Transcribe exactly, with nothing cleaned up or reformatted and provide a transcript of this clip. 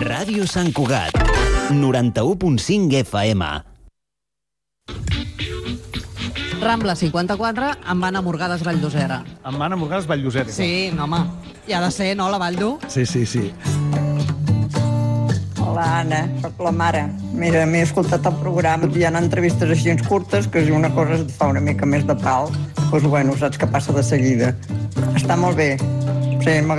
Ràdio Sant Cugat, noranta-u punt cinc F M. Rambla cinquanta-quatre, amb Anna Morgades Valldosera. Amb Anna Morgades Valldosera. Sí, no, home. I ha de ser, no, la Valldo? Sí, sí, sí. Hola, Anna, soc la mare. Mira, m'he escoltat el programa, hi ha entrevistes així curtes, que si una cosa et fa una mica més de pal, doncs bueno, saps que passa de seguida. Està molt bé. Sí,